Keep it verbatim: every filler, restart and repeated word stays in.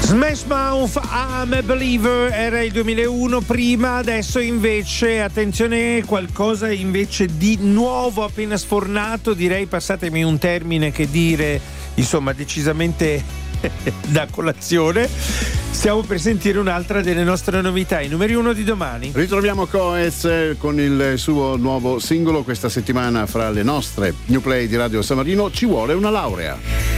Smash Mouth, I'm a Believer, era il duemilauno prima, adesso invece, attenzione, qualcosa invece di nuovo appena sfornato, direi, passatemi un termine che dire, insomma, decisamente da colazione. Stiamo per sentire un'altra delle nostre novità, i numeri uno di domani. Ritroviamo Coez con il suo nuovo singolo questa settimana fra le nostre New Play di Radio San Marino, Ci vuole una laurea.